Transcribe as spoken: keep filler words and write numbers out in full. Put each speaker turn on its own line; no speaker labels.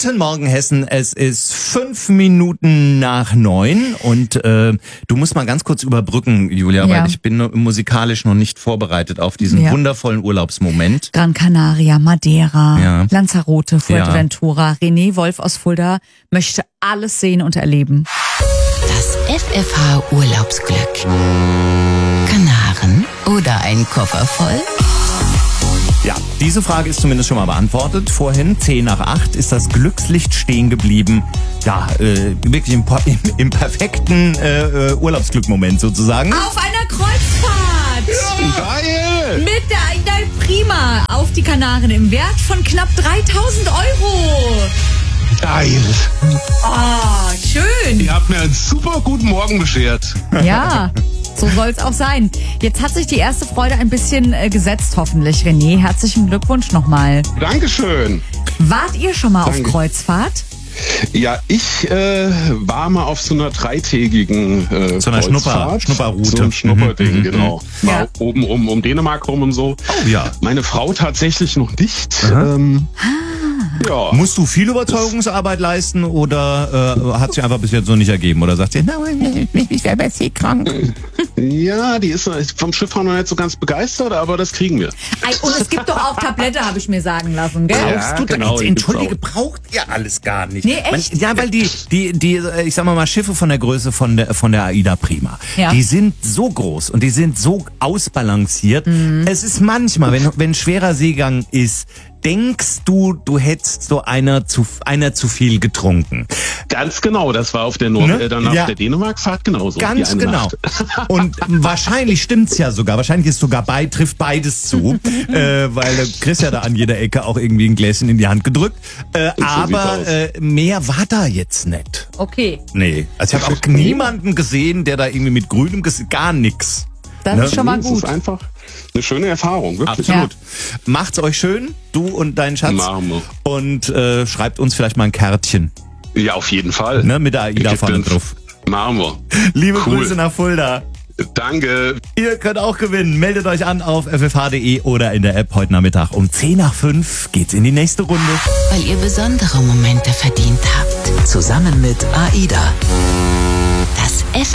Guten Morgen, Hessen. Es ist fünf Minuten nach neun und äh, du musst mal ganz kurz überbrücken, Julia,
Ja.
weil ich bin musikalisch noch nicht vorbereitet auf diesen
Ja.
wundervollen Urlaubsmoment.
Gran Canaria, Madeira,
Ja.
Lanzarote, Fuerteventura. René Wolf aus Fulda möchte alles sehen und erleben.
Das F F H Urlaubsglück. Kanaren oder ein Koffer voll?
Ja, diese Frage ist zumindest schon mal beantwortet. Vorhin, zehn nach acht, ist das Glückslicht stehen geblieben. Ja, äh, wirklich im, im, im perfekten äh, Urlaubsglück-Moment sozusagen.
Auf einer Kreuzfahrt!
Geil!
Mit der Aida Prima auf die Kanaren im Wert von knapp dreitausend Euro.
Geil!
Oh, schön.
Ihr habt mir einen super guten Morgen beschert.
Ja, so soll's auch sein. Jetzt hat sich die erste Freude ein bisschen äh, gesetzt, hoffentlich, René. Herzlichen Glückwunsch nochmal.
Dankeschön.
Wart ihr schon mal
Danke.
auf Kreuzfahrt?
Ja, ich äh, war mal auf so einer dreitägigen äh,
So einer Schnupper-
Kreuzfahrt.
Schnupperroute.
So ein Schnupperding,
Mhm,
genau. Mal
Ja.
oben um, um Dänemark rum und so.
Oh ja.
Meine Frau tatsächlich noch nicht. Ähm, ja.
Musst du viel Überzeugungsarbeit leisten oder äh, hat sich einfach bis jetzt so nicht ergeben? Oder sagt sie, nein, ich wäre bei seekrank?
Ja, die ist vom Schifffahren noch nicht so ganz begeistert, aber das kriegen wir.
Ei, und es gibt doch auch Tablette, habe ich mir sagen lassen, gell?
Ja.
Brauchst du da
genau,
jetzt,
die
entschuldige,
gibt's
braucht ihr alles gar nicht.
Nee, echt?
Man, ja, weil die, die, die, äh, ich sag mal mal, Schiffe von der Größe von der, von der Aida Prima,
Ja.
die sind so groß und die sind so ausbalanciert.
Mhm.
Es ist manchmal, wenn, wenn schwerer Seegang ist, denkst du, du hättest so einer zu, einer zu viel getrunken.
Ganz genau, das war auf der, Nord
Ne?
äh, dann auf
Ja.
der Dänemark-Fahrt genauso. die
Ganz
eine
genau.
Nacht.
Und wahrscheinlich stimmt's ja sogar. Wahrscheinlich ist sogar bei, trifft beides zu, äh, weil du kriegst ja da an jeder Ecke auch irgendwie ein Gläschen in die Hand gedrückt. Äh,
So
aber
sieht's aus.
äh, mehr war da jetzt nicht.
Okay,
Nee. Also ich habe auch niemanden gesehen, der da irgendwie mit grünem Gesicht, gar nix.
das
Ne?
ist schon mal
Es
gut.
ist einfach eine schöne Erfahrung, wirklich.
Absolut. Macht's euch schön, du und dein Schatz.
Machen wir.
Und äh, schreibt uns vielleicht mal ein Kärtchen,
Ja, auf jeden Fall.
ne, mit der AIDA vorne
Bitte.
drauf.
Machen wir.
Liebe
Cool.
Grüße nach Fulda.
Danke.
Ihr könnt auch gewinnen. Meldet euch an auf f f h punkt d e oder in der App heute Nachmittag. Um zehn nach fünf geht's in die nächste Runde.
Weil ihr besondere Momente verdient habt.
Zusammen mit AIDA.
Das F